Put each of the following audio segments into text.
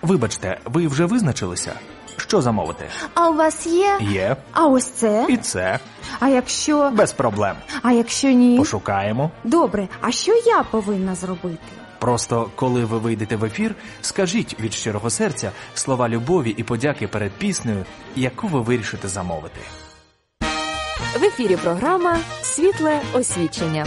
Вибачте, ви вже визначилися? Що замовити? А у вас є? Є. А ось це? І це. А якщо... Без проблем. А якщо ні? Пошукаємо. Добре, а що я повинна зробити? Просто, коли ви вийдете в ефір, скажіть від щирого серця слова любові і подяки перед піснею, яку ви вирішите замовити. В ефірі програма «Світле освічення».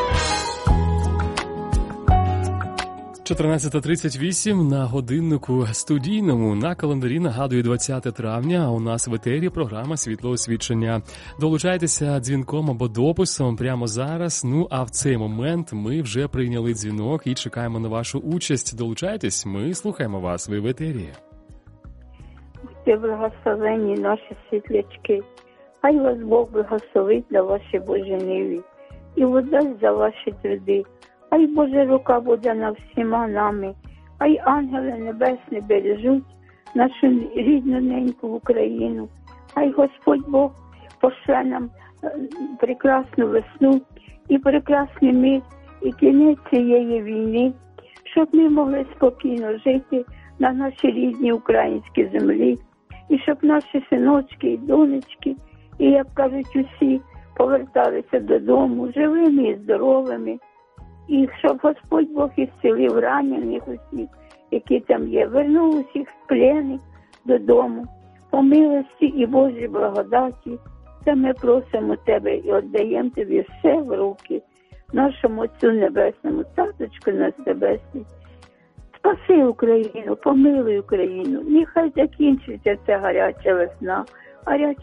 14:38 на годиннику студійному. На календарі нагадує 20 травня, а у нас в етері програма «Світло освічення». Долучайтеся дзвінком або дописом прямо зараз. Ну, а в цей момент ми вже прийняли дзвінок і чекаємо на вашу участь. Долучайтесь, ми слухаємо вас, ви в етері. Будьте благословені наші світлячки. Хай вас Бог благословить на ваші Божі ниві і водасть за ваші труди. Хай Божа рука буде над всіма нами, хай ангели небесні бережуть нашу рідну неньку Україну. Хай Господь Бог пошле нам прекрасну весну і прекрасний мир, і кінець цієї війни, щоб ми могли спокійно жити на нашій рідній українській землі, і щоб наші синочки і донечки, і, як кажуть усі, поверталися додому живими і здоровими. І щоб Господь Бог ісцілив ранених усіх, які там є, вернув усіх з плени додому, по милості і Божій благодаті. Це ми просимо Тебе і віддаємо Тобі все в руки, нашому Отцю Небесному, Таточку наш Небесний. Спаси Україну, помилуй Україну, нехай закінчиться ця гаряча весна, гаряча